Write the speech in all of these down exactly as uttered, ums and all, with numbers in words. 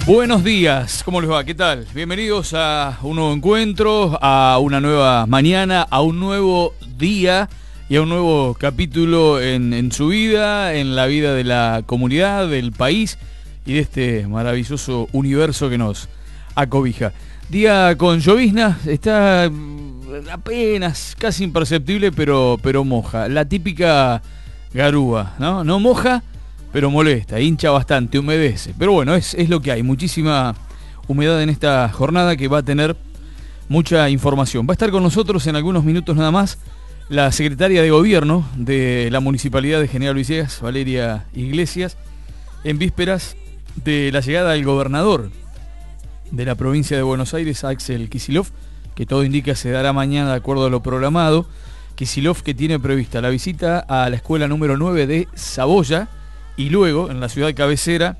Buenos días, ¿cómo les va? ¿Qué tal? Bienvenidos a un nuevo encuentro, a una nueva mañana, a un nuevo día y a un nuevo capítulo en, en su vida, en la vida de la comunidad, del país y de este maravilloso universo que nos acobija. Día con llovizna, está apenas, casi imperceptible, pero, pero moja. La típica garúa, ¿no? No moja, pero molesta, hincha bastante, humedece. Pero bueno, es, es lo que hay, muchísima humedad en esta jornada que va a tener mucha información. Va a estar con nosotros en algunos minutos nada más la secretaria de Gobierno de la Municipalidad de General Villegas, Valeria Iglesias, en vísperas de la llegada del gobernador de la provincia de Buenos Aires, Axel Kicillof, que todo indica se dará mañana de acuerdo a lo programado. Kicillof, que tiene prevista la visita a la escuela número nueve de Saboya, y luego, en la ciudad cabecera,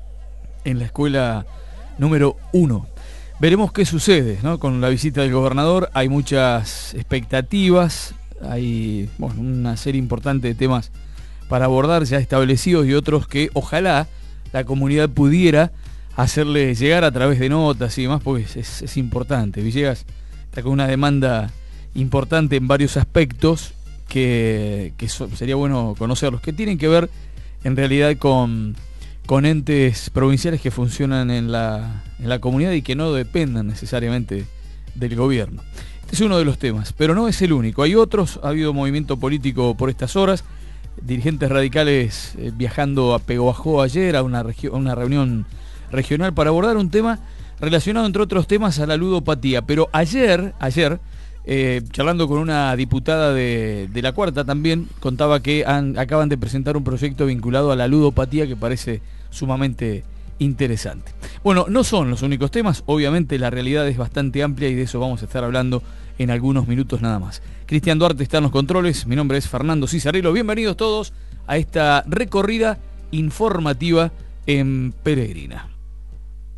en la escuela número uno. Veremos qué sucede, ¿no? Con la visita del gobernador. Hay muchas expectativas, hay bueno, una serie importante de temas para abordar ya establecidos y otros que ojalá la comunidad pudiera hacerle llegar a través de notas y demás, porque es, es importante. Villegas está con una demanda importante en varios aspectos que, que so, sería bueno conocerlos, que tienen que ver en realidad con, con entes provinciales que funcionan en la, en la comunidad y que no dependan necesariamente del gobierno. Este es uno de los temas, pero no es el único. Hay otros, ha habido movimiento político por estas horas, dirigentes radicales eh, viajando a Peguajó ayer a una, a una reunión regional para abordar un tema relacionado, entre otros temas, a la ludopatía. Pero ayer, ayer Eh, charlando con una diputada de, de la Cuarta también, contaba que han, acaban de presentar un proyecto vinculado a la ludopatía que parece sumamente interesante. Bueno, no son los únicos temas, obviamente la realidad es bastante amplia y de eso vamos a estar hablando en algunos minutos nada más. Cristian Duarte está en los controles, mi nombre es Fernando Cizarello, bienvenidos todos a esta recorrida informativa en Peregrina.